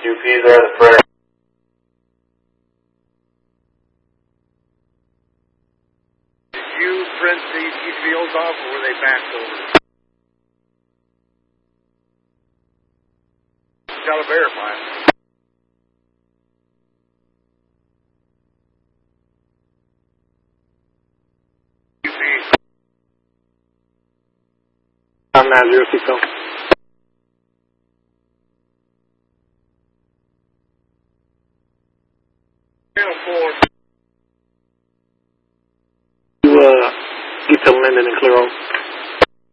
UPs are the prayer. Did you print these EPOs off, or were they faxed over? Got to verify it. UP. I'm 9060. You get to Linden and clear on.